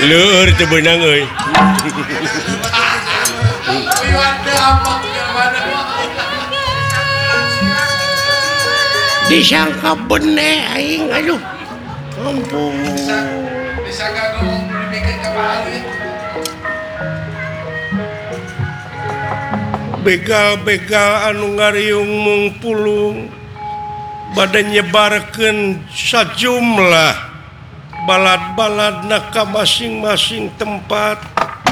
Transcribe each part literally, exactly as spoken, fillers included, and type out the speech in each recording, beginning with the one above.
Leur teu beunang euy. Disangka bener aing aduh. Ampun. Disangka ngomong bikin kepala. Begal-begal anu ngariung mung pulung bade nyebarkeun sajumlah balad-baladna ka masing-masing tempat.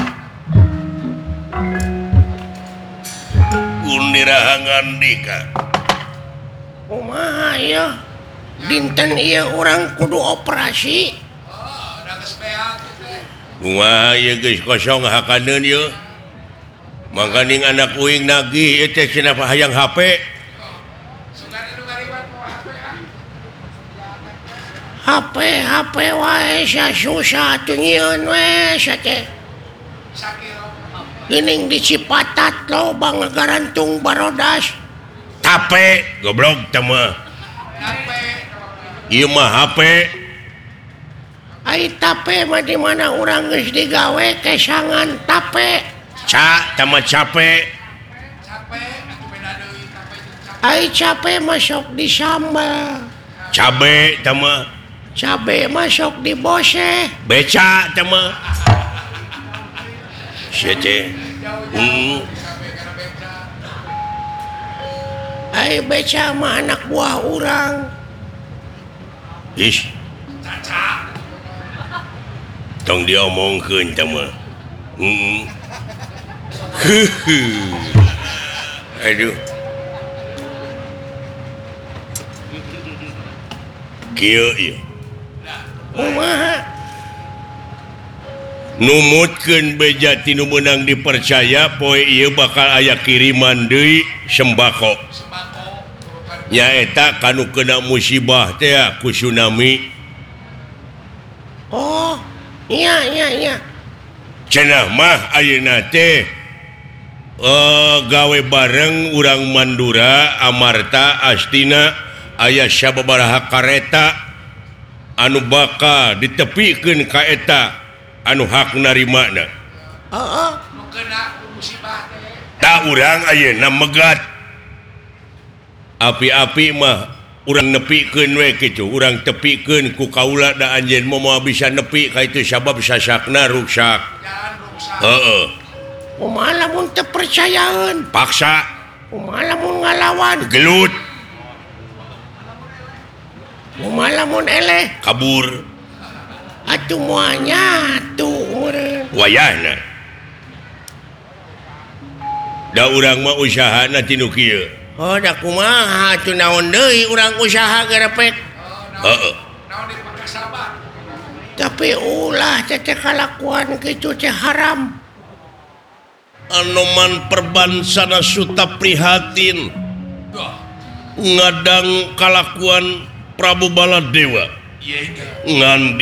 Unirahangan dika. Kumaha ya? Dinten ieu urang kudu operasi. Oh, udah kesepean teh. Kumaha ieu geus kosong hakaneun ieu. Mangkaning anak uing nagih ieu teh cenah hayang H P. Sugan anu ngaribat ku H P ah. H P H P wae sa susah teu nyieun we sa teh. Sakit. Geuning di Cipatat loba ngagarantung barodas. Tape goblok teh mah. H P. Ieu mah H P. Ai tape mah di mana urang geus digawe kesangan tape. Ca teh mah capek. Capek atuh beda deui capek jeung capek. Ai cape masuk di sambal. Cabe teh mah. Cabe masuk di bose. Beca teh mah. Sia teh. Hmm. Capek kana beca. Ai beca mah anak buah urang. Ish, Caca. tong diomongkeun teh mah. Heeh. Aduh. Kieu ieu. Kumaha? Numutkeun beja tinu meunang dipercaya poe ieu bakal aya kiriman deui sembako. Sembako. Nyaeta kanu kena musibah teh ku tsunami. Oh, iya iya iya. Cenah mah ayeuna teh eh gawe bareng urang Mandura, Amarta, Astina aya sababaraha kareta anu bakal ditepikeun ka eta anu hak narimana. Heeh. Nu kena musibah teh. Da urang ayeuna megat. Api-api mah urang nepikeun we kitu, urang tepikeun ku kaula da anjeun moal bisa nepi ka itu sabab sasakna ruksak. Jalan rusak. Heeh. Kumaha lamun teu percayaeun? Paksa Kumaha lamun ngalawan? gelut Kumaha lamun eleh? kabur Atuh moal nyatu meureun. wayahna. Da urang mah usahana tinu kieu. Oh, da kumaha atuh naon deui urang usaha garepek. Heeh. Naon dipake sabar. Tapi ulah teh teh kalakuan kitu teh haram. Anoman perbansana suta prihatin Duh. ngadang kalakuan Prabu Baladewa Iya itu. ngan